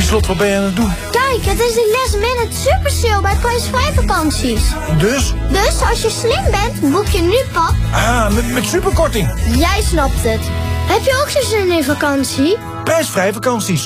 Lieslot, wat ben je aan het doen? Kijk, het is de last minute super sale bij prijsvrij vakanties. Dus? Dus als je slim bent, boek je nu pap. Ah, met superkorting. Jij snapt het. Heb je ook zo zin in vakantie? Prijsvrij vakanties.